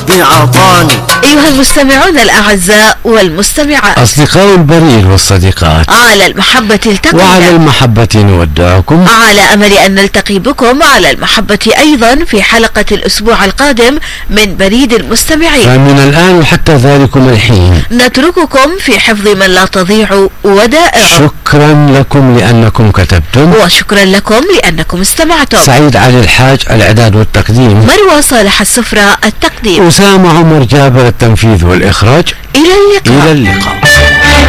قلبي عطاني. أيها المستمعون الأعزاء والمستمعات، أصدقاء البريد والصديقات، على المحبة التقينا وعلى المحبة نودعكم، على أمل أن نلتقي بكم على المحبة أيضا في حلقة الأسبوع القادم من بريد المستمعين. فمن الآن وحتى ذلكم الحين نترككم في حفظ من لا تضيع ودائع. شكرا لكم لأنكم كتبتم، وشكرا لكم لأنكم استمعتم. سعيد علي الحاج الإعداد والتقديم، مروى صالح السفرة التقديم، أسامة عمر جابر التنفيذ والإخراج. إلى اللقاء. إلى اللقاء.